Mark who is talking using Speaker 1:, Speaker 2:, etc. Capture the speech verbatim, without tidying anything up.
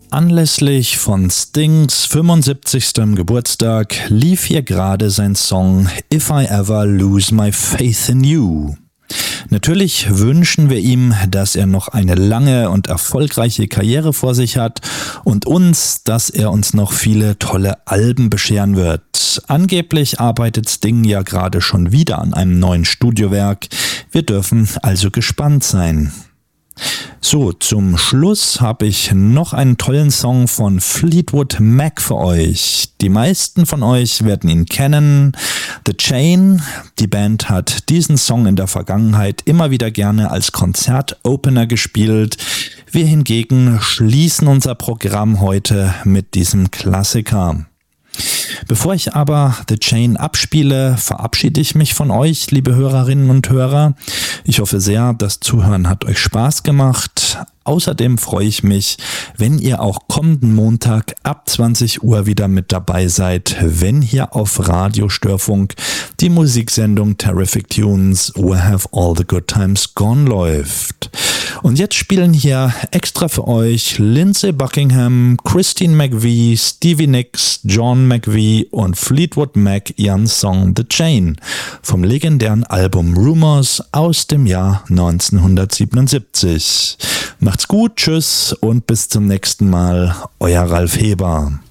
Speaker 1: Anlässlich von Stings fünfundsiebzigsten Geburtstag lief hier gerade sein Song If I Ever Lose My Faith in You. Natürlich wünschen wir ihm, dass er noch eine lange und erfolgreiche Karriere vor sich hat und uns, dass er uns noch viele tolle Alben bescheren wird. Angeblich arbeitet Sting ja gerade schon wieder an einem neuen Studiowerk. Wir dürfen also gespannt sein. So, zum Schluss habe ich noch einen tollen Song von Fleetwood Mac für euch. Die meisten von euch werden ihn kennen. The Chain. Die Band hat diesen Song in der Vergangenheit immer wieder gerne als Konzertopener gespielt. Wir hingegen schließen unser Programm heute mit diesem Klassiker. Bevor ich aber The Chain abspiele, verabschiede ich mich von euch, liebe Hörerinnen und Hörer. Ich hoffe sehr, das Zuhören hat euch Spaß gemacht. Außerdem freue ich mich, wenn ihr auch kommenden Montag ab zwanzig Uhr wieder mit dabei seid, wenn hier auf Radio Störfunk die Musiksendung Terrific Tunes Where Have All the Good Times Gone läuft. Und jetzt spielen hier extra für euch Lindsey Buckingham, Christine McVie, Stevie Nicks, John McVie und Fleetwood Mac ihren Song The Chain vom legendären Album Rumors aus dem Jahr neunzehnhundertsiebenundsiebzig. Macht's gut, tschüss und bis zum nächsten Mal, euer Ralf Heber.